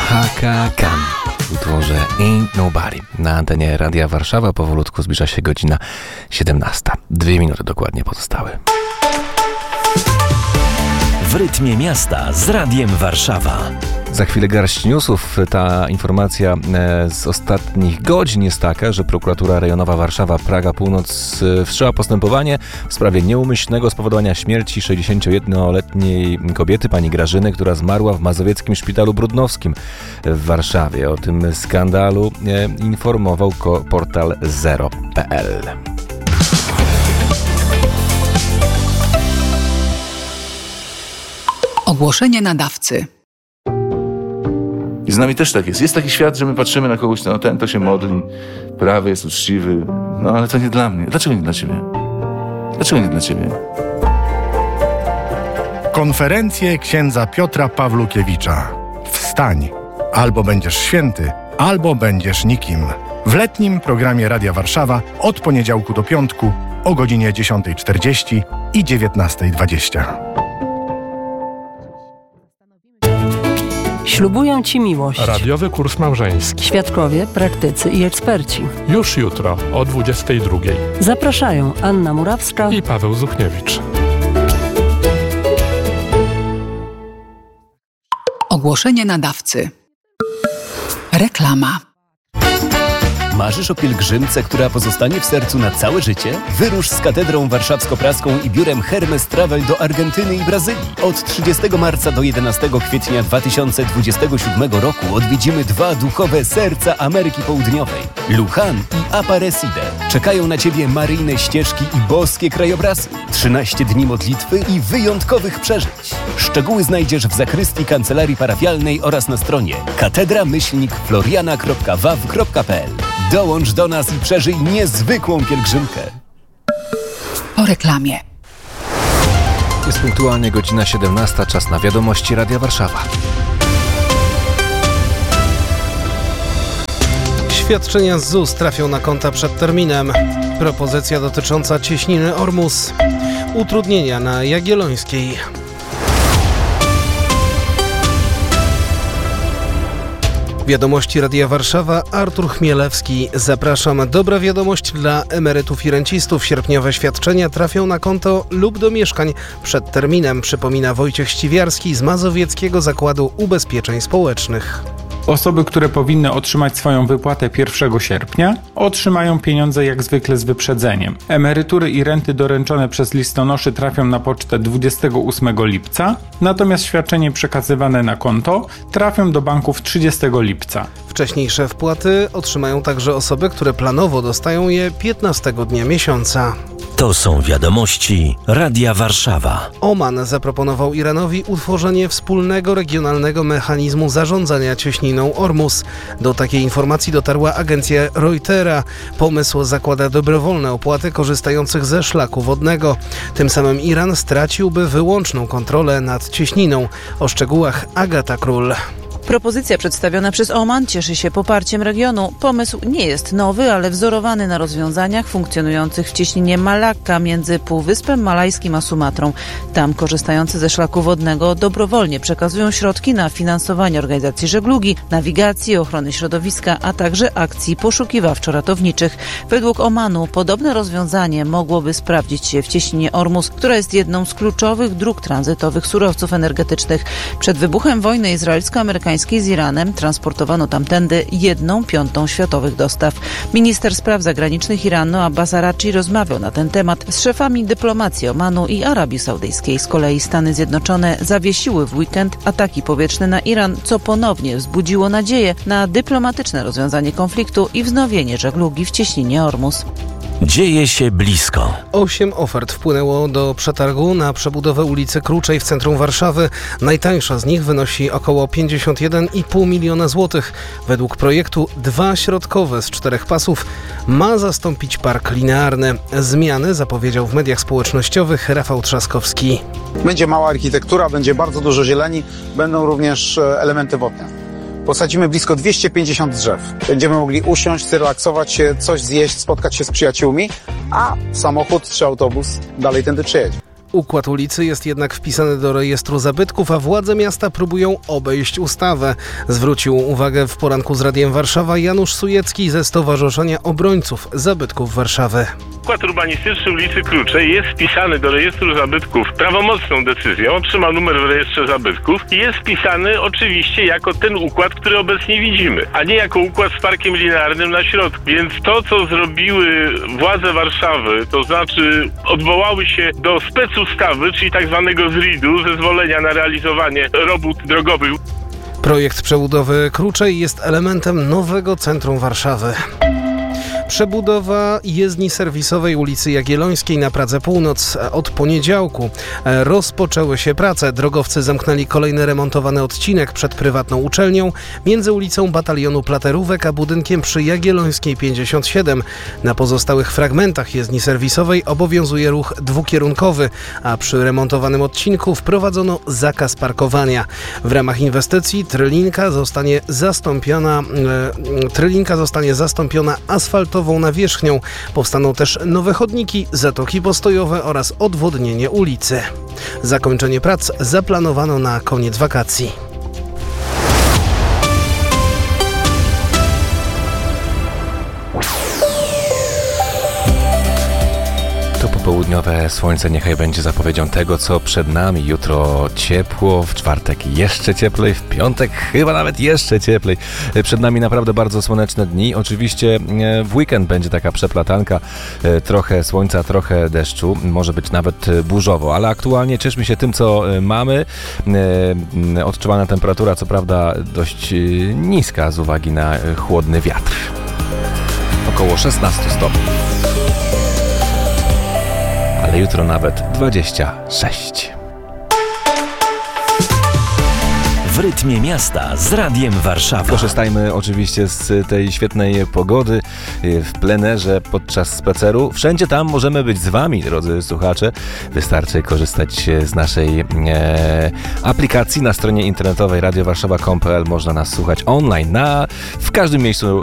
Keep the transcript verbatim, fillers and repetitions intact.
Chaka Khan w utworze Ain't Nobody. Na antenie Radia Warszawa powolutku zbliża się godzina siedemnasta. Dwie minuty dokładnie pozostały. W rytmie miasta z Radiem Warszawa. Za chwilę garść newsów. Ta informacja z ostatnich godzin jest taka, że prokuratura rejonowa Warszawa-Praga Północ wszczęła postępowanie w sprawie nieumyślnego spowodowania śmierci sześćdziesięciojednoletniej kobiety, pani Grażyny, która zmarła w mazowieckim szpitalu brudnowskim w Warszawie. O tym skandalu informował portal zero kropka pe el. Ogłoszenie nadawcy. I z nami też tak jest. Jest taki świat, że my patrzymy na kogoś, no ten to się modli, prawy jest uczciwy, no ale to nie dla mnie. Dlaczego nie dla ciebie? Dlaczego nie dla ciebie? Konferencje księdza Piotra Pawlukiewicza. Wstań. Albo będziesz święty, albo będziesz nikim. W letnim programie Radia Warszawa od poniedziałku do piątku o godzinie dziesiąta czterdzieści i dziewiętnasta dwadzieścia. Ślubują Ci miłość. Radiowy kurs małżeński. Świadkowie, praktycy i eksperci. Już jutro o dwudziestej drugiej. Zapraszają Anna Murawska i Paweł Zuchniewicz. Ogłoszenie nadawcy. Reklama. Marzysz o pielgrzymce, która pozostanie w sercu na całe życie? Wyrusz z Katedrą Warszawsko-Praską i biurem Hermes Travel do Argentyny i Brazylii. Od trzydziestego marca do jedenastego kwietnia dwa tysiące dwudziestego siódmego roku odwiedzimy dwa duchowe serca Ameryki Południowej. Luján i Aparecida. Czekają na Ciebie maryjne ścieżki i boskie krajobrazy. trzynaście dni modlitwy i wyjątkowych przeżyć. Szczegóły znajdziesz w zakrystii kancelarii parafialnej oraz na stronie katedra myślnik floriana kropka waw kropka pe el. Dołącz do nas i przeżyj niezwykłą pielgrzymkę. Po reklamie. Jest punktualnie godzina siedemnasta, czas na wiadomości Radia Warszawa. Świadczenia z Z U S trafią na konta przed terminem. Propozycja dotycząca cieśniny Ormus. Utrudnienia na Jagiellońskiej. Wiadomości Radia Warszawa, Artur Chmielewski. Zapraszam. Dobra wiadomość dla emerytów i rencistów. Sierpniowe świadczenia trafią na konto lub do mieszkań przed terminem, przypomina Wojciech Ściwiarski z Mazowieckiego Zakładu Ubezpieczeń Społecznych. Osoby, które powinny otrzymać swoją wypłatę pierwszego sierpnia, otrzymają pieniądze jak zwykle z wyprzedzeniem. Emerytury i renty doręczone przez listonoszy trafią na pocztę dwudziestego ósmego lipca, natomiast świadczenie przekazywane na konto trafią do banków trzydziestego lipca. Wcześniejsze wpłaty otrzymają także osoby, które planowo dostają je piętnastego dnia miesiąca. To są wiadomości Radia Warszawa. Oman zaproponował Iranowi utworzenie wspólnego regionalnego mechanizmu zarządzania cieśniną Ormus. Do takiej informacji dotarła agencja Reutera. Pomysł zakłada dobrowolne opłaty korzystających ze szlaku wodnego. Tym samym Iran straciłby wyłączną kontrolę nad cieśniną. O szczegółach Agata Król. Propozycja przedstawiona przez Oman cieszy się poparciem regionu. Pomysł nie jest nowy, ale wzorowany na rozwiązaniach funkcjonujących w cieśninie Malakka między Półwyspem Malajskim a Sumatrą. Tam korzystający ze szlaku wodnego dobrowolnie przekazują środki na finansowanie organizacji żeglugi, nawigacji, ochrony środowiska, a także akcji poszukiwawczo-ratowniczych. Według Omanu podobne rozwiązanie mogłoby sprawdzić się w cieśninie Ormus, która jest jedną z kluczowych dróg tranzytowych surowców energetycznych. Przed wybuchem wojny izraelsko-amerykańskiej z Iranem transportowano tamtędy jedną piątą światowych dostaw. Minister spraw zagranicznych Iranu Abbas Araghchi rozmawiał na ten temat z szefami dyplomacji Omanu i Arabii Saudyjskiej. Z kolei Stany Zjednoczone zawiesiły w weekend ataki powietrzne na Iran, co ponownie wzbudziło nadzieję na dyplomatyczne rozwiązanie konfliktu i wznowienie żeglugi w cieśninie Ormus. Dzieje się blisko. Osiem ofert wpłynęło do przetargu na przebudowę ulicy Kruczej w centrum Warszawy. Najtańsza z nich wynosi około pięćdziesiąt jeden i pół miliona złotych. Według projektu dwa środkowe z czterech pasów ma zastąpić park linearny. Zmiany zapowiedział w mediach społecznościowych Rafał Trzaskowski. Będzie mała architektura, będzie bardzo dużo zieleni, będą również elementy wodne. Posadzimy blisko dwieście pięćdziesiąt drzew. Będziemy mogli usiąść, zrelaksować się, coś zjeść, spotkać się z przyjaciółmi, a samochód czy autobus dalej tędy przyjedzie. Układ ulicy jest jednak wpisany do rejestru zabytków, a władze miasta próbują obejść ustawę. Zwrócił uwagę w poranku z Radiem Warszawa Janusz Sujecki ze Stowarzyszenia Obrońców Zabytków Warszawy. Układ urbanistyczny ulicy Kruczej jest wpisany do rejestru zabytków prawomocną decyzją, otrzymał numer w rejestrze zabytków i jest wpisany oczywiście jako ten układ, który obecnie widzimy, a nie jako układ z parkiem linearnym na środku. Więc to, co zrobiły władze Warszawy, to znaczy odwołały się do specustawy, czyli tak zwanego zridu, zezwolenia na realizowanie robót drogowych. Projekt przebudowy Kruczej jest elementem nowego centrum Warszawy. Przebudowa jezdni serwisowej ulicy Jagiellońskiej na Pradze Północ. Od poniedziałku rozpoczęły się prace. Drogowcy zamknęli kolejny remontowany odcinek przed prywatną uczelnią między ulicą Batalionu Platerówek a budynkiem przy Jagiellońskiej pięćdziesiąt siedem. Na pozostałych fragmentach jezdni serwisowej obowiązuje ruch dwukierunkowy, a przy remontowanym odcinku wprowadzono zakaz parkowania. W ramach inwestycji Trylinka zostanie zastąpiona, e, Trylinka zostanie zastąpiona asfaltową nawierzchnią. Powstaną też nowe chodniki, zatoki postojowe oraz odwodnienie ulicy. Zakończenie prac zaplanowano na koniec wakacji. Południowe słońce niechaj będzie zapowiedzią tego, co przed nami. Jutro ciepło, w czwartek jeszcze cieplej, w piątek chyba nawet jeszcze cieplej. Przed nami naprawdę bardzo słoneczne dni. Oczywiście w weekend będzie taka przeplatanka, trochę słońca, trochę deszczu, może być nawet burzowo, ale aktualnie cieszmy się tym, co mamy. Odczuwana temperatura, co prawda dość niska z uwagi na chłodny wiatr. Około szesnaście stopni. Ale jutro nawet dwadzieścia sześć. W rytmie miasta z Radiem Warszawa. Korzystajmy oczywiście z tej świetnej pogody w plenerze podczas spaceru. Wszędzie tam możemy być z Wami, drodzy słuchacze. Wystarczy korzystać z naszej e, aplikacji na stronie internetowej radio warszawa kropka com kropka p l. Można nas słuchać online na, w każdym miejscu